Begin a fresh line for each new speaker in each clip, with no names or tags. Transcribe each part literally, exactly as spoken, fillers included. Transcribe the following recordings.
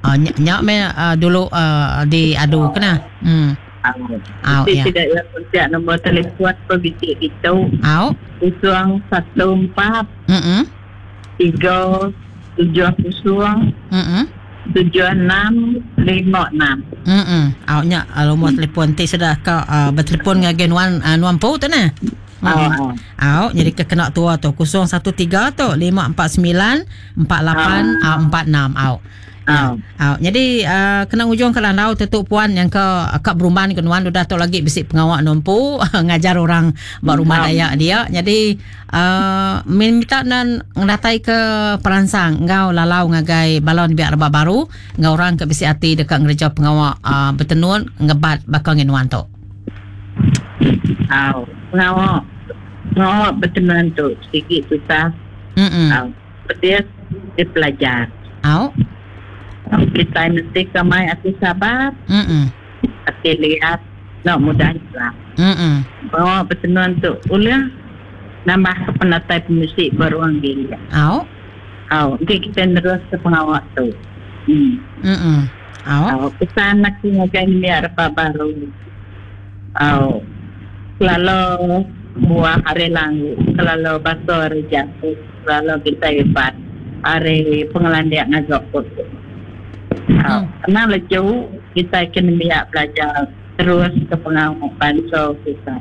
uh, nyak nyak me uh, dulu uh, diadu kena. Hmm.
Au,
ya.
Tidak ada kontak nombor telefon pebisik kita.
Au.
Kosong satu empat.
Hmm.
Tiga tujuh kosong.
Hmm.
Tujuh enam lima enam.
Hmm. Au nyak nombor telefon ti sudah kau uh, bertelefon dengan Genuan uh, Nuan Po tu nah.
Au.
Au, jadi ke kena tua tu kosong satu tiga tu lima empat sembilan empat lapan empat enam. Au. Ya. Oh, jadi uh, kena ujung kalau tahu tetuk puan yang ke akak beruman ke nuan dah tahu lagi bisik pengawak nompu ngajar orang buat rumah dayak dia. Jadi uh, minta nan ngatai ke peransang ngau lalau ngagai balon biar rebah baru ngau orang ke bisik hati dekat ngereja pengawak uh, bertenun ngebat bakal ngenuan tu.
Oh, pengawak pengawak bertenun tu sedikit susah.
Hmm.
Oh, dia dia pelajar.
Oh.
Kita mesti kamai aku sabar.
Hmm.
Aku lihat nak mudah juga.
Hmm.
Bawa bertenun tu ulah nambah penatai pemusik beruang dia.
Oh.
Oh, jadi kita terus ke pengawak tu. Hmm.
Hmm. Oh.
Oh, pesan nak ngajar ni apa baru. Oh. Kalau buah hari lalu, kalau basor jatuh, kalau kita hebat, hari pengelandiak ngajak foto. Oh, karena jauh kita kena biar belajar terus ke pengawak bangsa kita.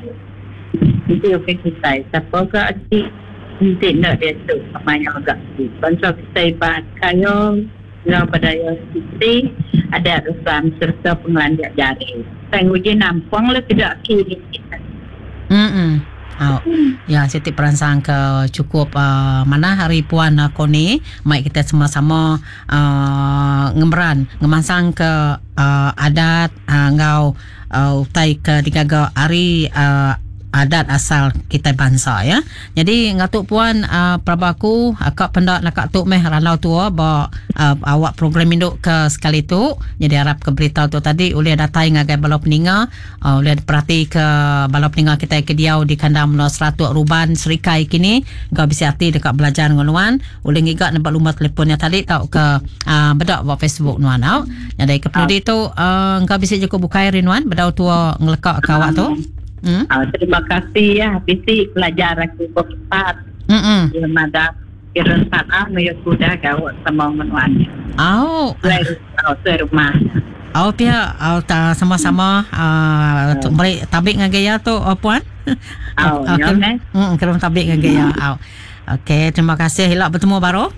Itu okey kita. Siapa ke asyik nanti nak dia tu namanya agak sikit. Bangsa kita hebat kayo, yang berdaya sikit, ada urusan serta pengelandiak jari. Saya uji nampang lah tidak kiri kita.
Hmm. Oh, ya, Siti peransang ke cukup uh, mana hari puan uh, Koni, mai kita sama-sama uh, ngemeran, ngemansang ke uh, adat uh, ngau uh, utai ke digaga hari uh, adat asal kita bangsa ya. Jadi ngatuk puan uh, prabaku akak pendak nak tuk meh ranau tua ba uh, awak program induk ke sekali tu. Jadi harap ke berita tu tadi boleh datai ngagai balap peninga, uh, boleh perhati ke balap peninga kita ke diau di kandang mula seratus ruban serikai kini. Kau bisa hati dekat belajar ngonuan, boleh ngigak nampak lumba telefonnya tadi tau ke uh, bedak buat Facebook nuan tau. Jadi ke penudi tu uh, kau bisa juga bukai rinuan bedau tua ngelekak ke awak tu. Hmm?
Oh, terima kasih ya. Bisi pelajar aku berkepat.
Hmm.
Dia ada kira sana saya sudah gawat sama menuannya.
Oh.
Saya oh, saya rumah.
Oh pia, oh ta sama-sama ah uh, beri tabik dengan gaya tu oh, puan.
Oh,
okay.
Nyom.
Hmm, kira tabik dengan gaya. Oh. Okey, terima kasih. Hilak bertemu baru.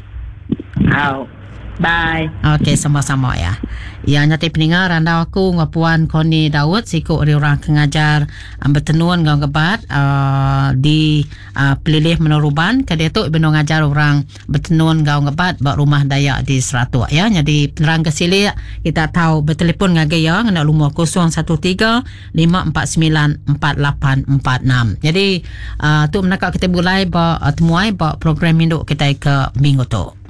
Oh. Bye.
Okey, sama-sama ya. Ya, nyati peninga randa aku ngapuan Koni Daud siku ori orang kengajar um, bertenun ngau gebat uh, di uh, pelilih meneruban ke dia tu beno ngajar orang bertenun ngau gebat buat rumah dayak di Seratuk ya. Jadi penerang kesili kita tahu bertelefon dengan gaya ngena lumur kosong satu tiga lima empat sembilan empat lapan empat enam. Jadi uh, tu menakak kita mulai ba uh, temuai ba program induk kita ke minggu tu.